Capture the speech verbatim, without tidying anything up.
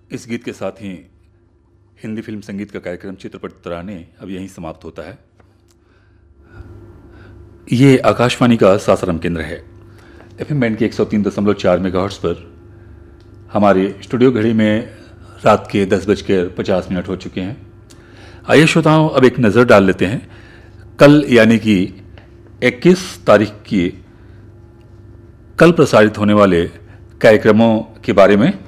इस गीत के साथ ही हिंदी फिल्म संगीत का कार्यक्रम चित्रपट तराने अब यहीं समाप्त होता है। ये आकाशवाणी का सासाराम केंद्र है। एफएम बैंड के एक सौ तीन दशमलव चार मेगाहर्ट्ज पर हमारे स्टूडियो घड़ी में रात के दस बजकर पचास मिनट हो चुके हैं। आइए श्रोताओं, अब एक नज़र डाल लेते हैं कल यानी कि इक्कीस तारीख की कल प्रसारित होने वाले कार्यक्रमों के बारे में।